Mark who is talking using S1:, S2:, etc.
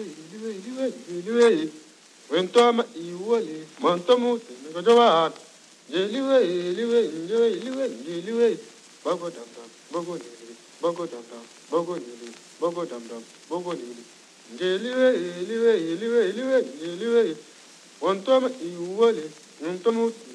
S1: iliwe wentoma iwole montomu ngojowa iliwe bogo dam dam bogo nili bogo dam dam bogo nili bogo dam dam bogo nili iliwe wontoma iwole montomu